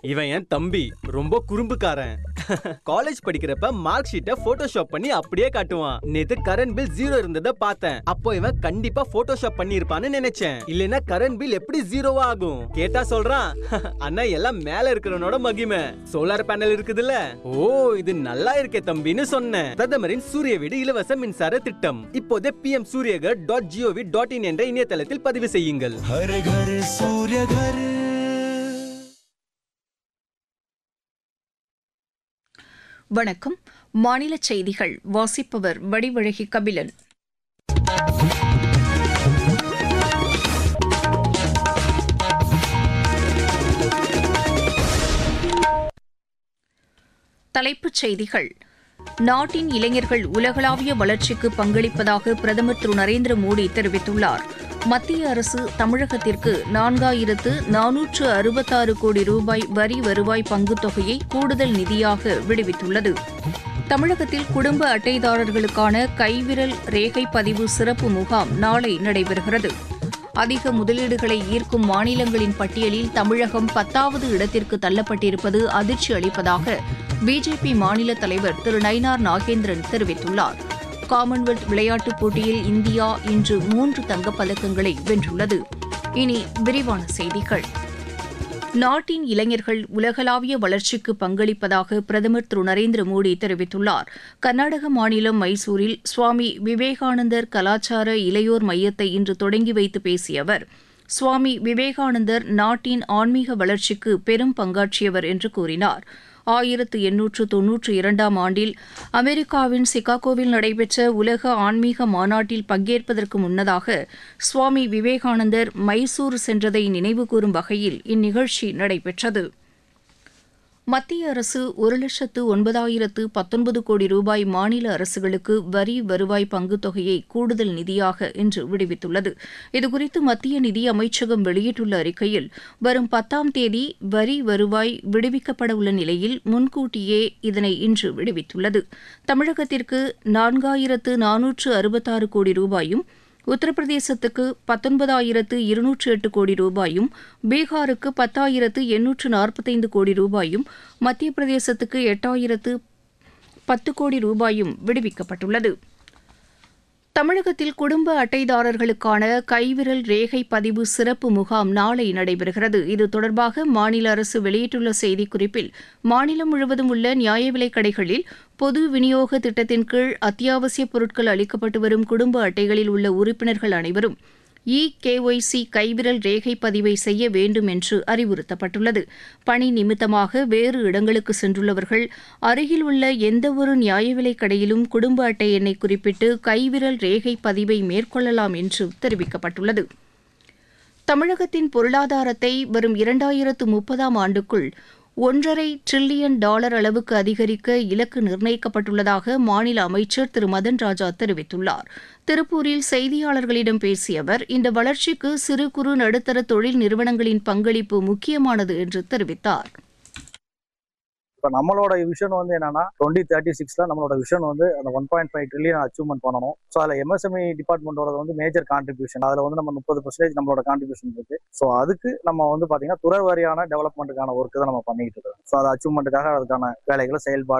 இவன் என் தம்பி, ரொம்ப குறும்புக்காரன். காலேஜ் படிக்கிறப்ப மார்க் ஷீட்டை போட்டோஷாப் பண்ணி அப்படியே காட்டுவான். நேத்து கரண்ட் பில் 0 இருந்ததை பார்த்தேன். அப்போ இவன் கண்டிப்பா போட்டோஷாப் பண்ணி இருப்பான்னு நினைச்சேன். இல்லனா கரண்ட் பில் எப்படி 0 ஆகும்? கேட்டா சொல்றான், அண்ணா எல்லாம் மேல இருக்கிறவனோட மகிமை, சோலார் பேனல் இருக்குதுல்ல. ஓ, இது நல்லா இருக்கே தம்பின்னு சொன்னேன். பிரதமரின் சூரிய வீடு இலவச மின்சார திட்டம் இப்போதே pmsuryaghar.gov.in என்ற இணையதளத்தில் பதிவு செய்யுங்கள். हर घर सूर्य घर. வணக்கம். மாநில செய்திகள் வாசிப்பவர் வடிவழகி கபிலன். தலைப்புச் செய்திகள். நாட்டின் இளைஞர்கள் உலகளாவிய வளர்ச்சிக்கு பங்களிப்பதாக பிரதமர் திரு நரேந்திர மோடி தெரிவித்துள்ளார். மத்திய அரசு தமிழகத்திற்கு 4466 கோடி ரூபாய் வரி வருவாய் பங்குத் தொகையை கூடுதல் நிதியாக விடுவித்துள்ளது. தமிழகத்தில் குடும்ப அட்டைதாரர்களுக்கான கைவிரல் ரேகை பதிவு சிறப்பு முகாம் நாளை நடைபெறுகிறது. அதிக முதலீடுகளை ஈர்க்கும் மாநிலங்களின் பட்டியலில் தமிழகம் 10வது இடத்திற்கு தள்ளப்பட்டிருப்பது அதிர்ச்சி அளிப்பதாக பிஜேபி மாநில தலைவர் திரு நயினார் நாகேந்திரன் தெரிவித்துள்ளார். காமன்வெல்த் விளையாட்டுப் போட்டியில் இந்தியா இன்று 3 தங்கப்பதக்கங்களை வென்றுள்ளது. இனி விரிவான செய்திகள். நாட்டின் இளைஞர்கள் உலகளாவிய வளர்ச்சிக்கு பங்களிப்பதாக பிரதமர் திரு நரேந்திர மோடி தெரிவித்துள்ளார். கர்நாடக மாநிலம் மைசூரில் சுவாமி விவேகானந்தர் கலாச்சார இளையோர் மையத்தை இன்று தொடங்கி வைத்து பேசிய அவர், சுவாமி விவேகானந்தர் நாட்டின் ஆன்மீக வளர்ச்சிக்கு பெரும் பங்காற்றியவர் என்று கூறினார். 1892ஆம் ஆண்டில் அமெரிக்காவின் சிகாகோவில் நடைபெற்ற உலக ஆன்மீக மாநாட்டில் பங்கேற்பதற்கு முன்னதாக சுவாமி விவேகானந்தர் மைசூர் சென்றதை நினைவுகூரும் வகையில் இந்நிகழ்ச்சி நடைபெற்றது. மத்திய அரசு 1,09,019 கோடி ரூபாய் மாநில அரசுகளுக்கு வரி வருவாய் பங்குத் தொகையை கூடுதல் நிதியாக இன்று விடுவித்துள்ளது. இதுகுறித்து மத்திய நிதி அமைச்சகம் வெளியிட்டுள்ள அறிக்கையில், வரும் 10ஆம் தேதி வரி வருவாய் விடுவிக்கப்பட உள்ள நிலையில் முன்கூட்டியே இதனை இன்று விடுவித்துள்ளது. தமிழகத்திற்கு 4,466 கோடி ரூபாயும், உத்தரப்பிரதேசத்துக்கு 19,208 கோடி ரூபாயும், பீகாருக்கு 10,845 கோடி ரூபாயும், மத்திய பிரதேசத்துக்கு 8,010 கோடி ரூபாயும் விடுவிக்கப்பட்டுள்ளது. தமிழகத்தில் குடும்ப அட்டைதாரர்களுக்கான கைவிரல் ரேகை பதிவு சிறப்பு முகாம் நாளை நடைபெறுகிறது. இது தொடர்பாக மாநில அரசு வெளியிட்டுள்ள செய்திக்குறிப்பில், மாநிலம் முழுவதும் உள்ள நியாய விலைக் கடைகளில் பொது விநியோக திட்டத்தின் கீழ் அத்தியாவசியப் பொருட்கள் அளிக்கப்பட்டு வரும் குடும்ப அட்டைகளில் உள்ள உறுப்பினர்கள் அனைவரும் KYC கைவிரல் ரேகை பதிவை செய்ய வேண்டும் என்று அறிவுறுத்தப்பட்டுள்ளது. பணி நிமித்தமாக வேறு இடங்களுக்கு சென்றுள்ளவர்கள் அருகில் உள்ள எந்தவொரு நியாய விலைக் கடையிலும் குடும்ப அட்டை எண்ணை குறிப்பிட்டு கைவிரல் ரேகை பதிவை மேற்கொள்ளலாம் என்று தெரிவிக்கப்பட்டுள்ளது. தமிழகத்தின் பொருளாதாரத்தை வரும் 2030ஆம் ஆண்டுக்குள் $1.5 டிரில்லியன் அளவுக்கு அதிகரிக்க இலக்கு நிர்ணயிக்கப்பட்டுள்ளதாக மாநில அமைச்சர் திரு மதன் ராஜா தெரிவித்துள்ளார். திருப்பூரில் செய்தியாளர்களிடம் பேசிய அவர், இந்த வளர்ச்சிக்கு சிறு குறு நடுத்தர தொழில் நிறுவனங்களின் பங்களிப்பு முக்கியமானது என்று தெரிவித்தார். இப்போ நம்மளோட விஷன் வந்து என்னன்னா 2036 நம்மளோட விஷன் வந்து அந்த 1.5 ட்ரில்லியன் அச்சீவ்மெண்ட் பண்ணணும். ஸோ அதில் MSME டிபார்ட்மெண்டோட வந்து மேஜர் கான்ட்ரிபியூஷன், அதில் வந்து நம்ம 30% நம்மளோட கான்ட்ரிபியூஷன் இருக்கு. ஸோ அதுக்கு நம்ம வந்து பார்த்தீங்கன்னா துறை வாரியான டெவலப்மெண்ட்டுக்கான ஒர்க்கு தான் நம்ம பண்ணிக்கிட்டு இருக்கோம். ஸோ அது அச்சீவ்மெண்ட்டுக்காக அதுக்கான வேலைகளை செயல்பாடு